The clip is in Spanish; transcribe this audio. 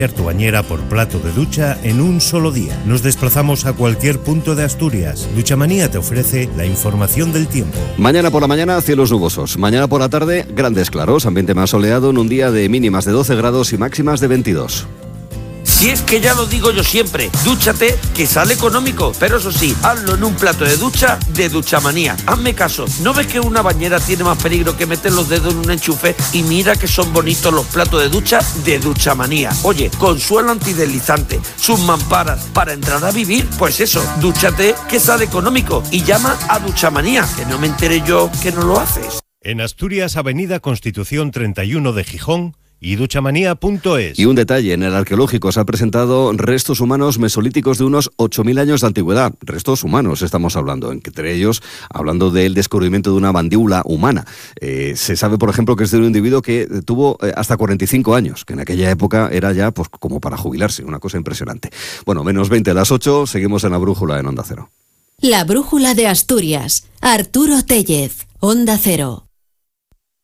Tu bañera por plato de ducha en un solo día. Nos desplazamos a cualquier punto de Asturias. Duchamanía te ofrece la información del tiempo. Mañana por la mañana, cielos nubosos. Mañana por la tarde, grandes claros. Ambiente más soleado en un día de mínimas de 12 grados y máximas de 22. Si es que ya lo digo yo siempre, dúchate, que sale económico. Pero eso sí, hazlo en un plato de ducha de Duchamanía. Hazme caso, ¿no ves que una bañera tiene más peligro que meter los dedos en un enchufe? Y mira que son bonitos los platos de ducha de Duchamanía. Oye, con suelo antideslizante, sus mamparas, para entrar a vivir, pues eso, dúchate, que sale económico. Y llama a Duchamanía, que no me enteré yo que no lo haces. En Asturias, Avenida Constitución 31 de Gijón, y duchamanía.es. Y un detalle, en el arqueológico se han presentado restos humanos mesolíticos de unos 8.000 años de antigüedad. Restos humanos estamos hablando, entre ellos hablando del descubrimiento de una mandíbula humana. Se sabe, por ejemplo, que es de un individuo que tuvo hasta 45 años, que en aquella época era ya pues como para jubilarse, una cosa impresionante. Bueno, menos 20 a las 8, seguimos en La Brújula en Onda Cero. La Brújula de Asturias, Arturo Tellez, Onda Cero.